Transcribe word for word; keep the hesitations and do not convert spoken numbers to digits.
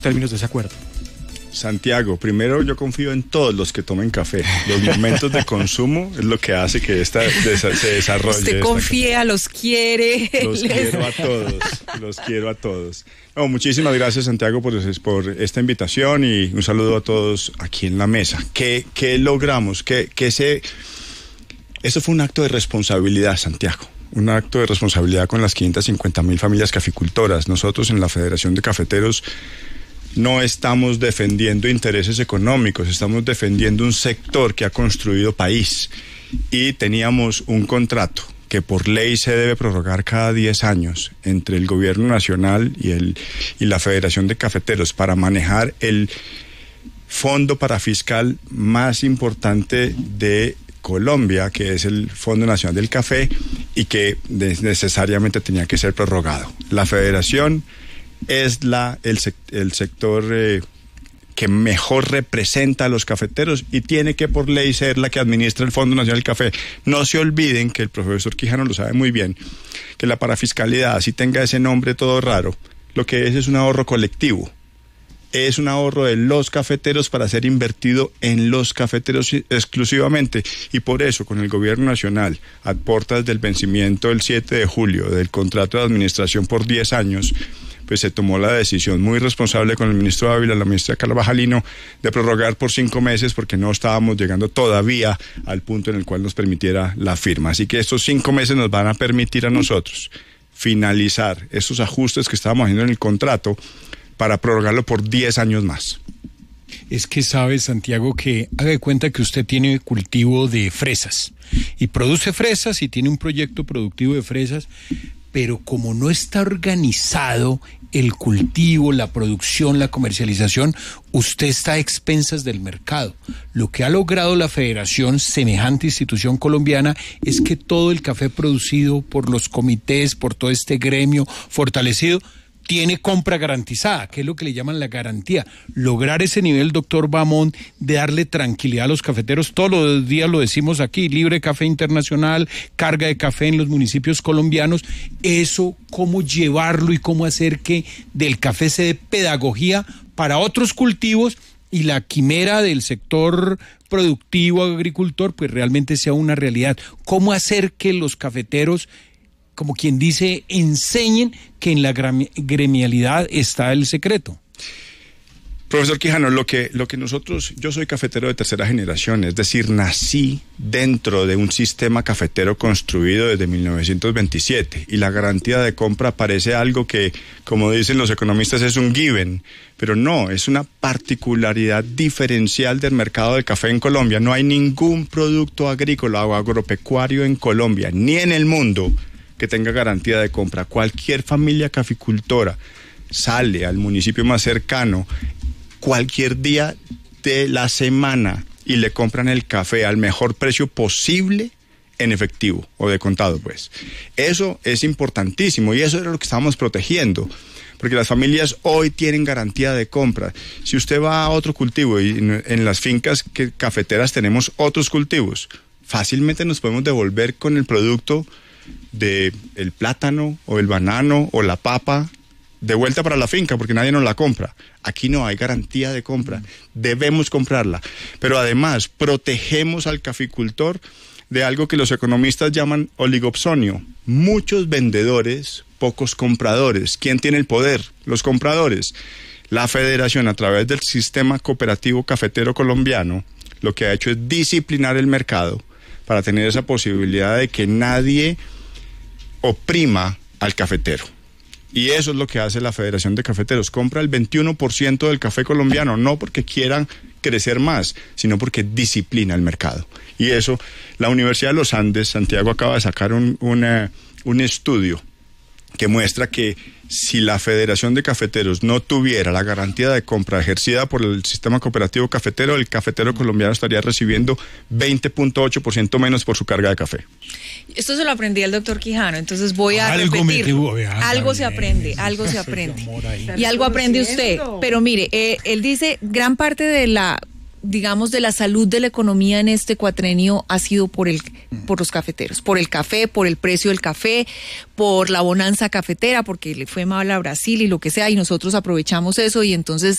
términos de ese acuerdo? Santiago, primero yo confío en todos los que tomen café. Los momentos de consumo es lo que hace que esta de, se desarrolle. Usted confía, los quiere. Los les... quiero a todos, los quiero a todos. No, muchísimas gracias, Santiago, por, por esta invitación y un saludo a todos aquí en la mesa. ¿Qué, qué logramos? ¿Qué, qué se... Eso fue un acto de responsabilidad, Santiago. Un acto de responsabilidad con las quinientas cincuenta mil familias caficultoras. Nosotros en la Federación de Cafeteros no estamos defendiendo intereses económicos, estamos defendiendo un sector que ha construido país y teníamos un contrato que por ley se debe prorrogar cada diez años entre el gobierno nacional y, el, y la Federación de Cafeteros para manejar el fondo parafiscal más importante de Colombia, que es el Fondo Nacional del Café, y que necesariamente tenía que ser prorrogado. La Federación es la, el, el sector eh, que mejor representa a los cafeteros y tiene que por ley ser la que administra el Fondo Nacional del Café. No se olviden, que el profesor Quijano lo sabe muy bien, que la parafiscalidad, así tenga ese nombre todo raro, lo que es es un ahorro colectivo. Es un ahorro de los cafeteros para ser invertido en los cafeteros exclusivamente. Y por eso, con el gobierno nacional, a puertas del vencimiento el siete de julio del contrato de administración por diez años, pues se tomó la decisión muy responsable con el ministro Ávila, la ministra Carvajalino, de prorrogar por cinco meses porque no estábamos llegando todavía al punto en el cual nos permitiera la firma. Así que estos cinco meses nos van a permitir a nosotros finalizar esos ajustes que estábamos haciendo en el contrato para prorrogarlo por diez años más. Es que sabe, Santiago, que haga de cuenta que usted tiene cultivo de fresas y produce fresas y tiene un proyecto productivo de fresas, pero como no está organizado el cultivo, la producción, la comercialización, usted está a expensas del mercado. Lo que ha logrado la Federación, semejante institución colombiana, es que todo el café producido por los comités, por todo este gremio fortalecido, tiene compra garantizada, que es lo que le llaman la garantía. Lograr ese nivel, doctor Bamón, de darle tranquilidad a los cafeteros. Todos los días lo decimos aquí, libre café internacional, carga de café en los municipios colombianos. Eso, cómo llevarlo y cómo hacer que del café se dé pedagogía para otros cultivos y la quimera del sector productivo agricultor, pues realmente sea una realidad. Cómo hacer que los cafeteros, como quien dice, enseñen que en la gremialidad está el secreto. Profesor Quijano, lo que, lo que nosotros, yo soy cafetero de tercera generación, es decir, nací dentro de un sistema cafetero construido desde mil novecientos veintisiete y la garantía de compra parece algo que, como dicen los economistas, es un given, pero no, es una particularidad diferencial del mercado del café en Colombia. No hay ningún producto agrícola o agropecuario en Colombia, ni en el mundo, que tenga garantía de compra. Cualquier familia caficultora sale al municipio más cercano cualquier día de la semana y le compran el café al mejor precio posible en efectivo o de contado, pues. Eso es importantísimo y eso era lo que estábamos protegiendo, porque las familias hoy tienen garantía de compra. Si usted va a otro cultivo y en, en las fincas que cafeteras tenemos otros cultivos, fácilmente nos podemos devolver con el producto de el plátano o el banano o la papa de vuelta para la finca porque nadie nos la compra. Aquí no hay garantía de compra, debemos comprarla, pero además protegemos al caficultor de algo que los economistas llaman oligopsonio. Muchos vendedores, pocos compradores. ¿Quién tiene el poder? Los compradores. La Federación, a través del sistema cooperativo cafetero colombiano, lo que ha hecho es disciplinar el mercado para tener esa posibilidad de que nadie oprima al cafetero. Y eso es lo que hace la Federación de Cafeteros. Compra el veintiuno por ciento del café colombiano, no porque quieran crecer más, sino porque disciplina el mercado. Y eso, la Universidad de los Andes, Santiago, acaba de sacar un, una, un estudio que muestra que si la Federación de Cafeteros no tuviera la garantía de compra ejercida por el sistema cooperativo cafetero, el cafetero colombiano estaría recibiendo veinte punto ocho por ciento menos por su carga de café. Esto se lo aprendí al doctor Quijano, entonces voy a algo repetir. Me algo se aprende, algo se aprende. Y algo aprende usted. Pero mire, eh, él dice, gran parte de la digamos, de la salud de la economía en este cuatrenio ha sido por el por los cafeteros, por el café, por el precio del café, por la bonanza cafetera, porque le fue mal a Brasil y lo que sea, y nosotros aprovechamos eso y entonces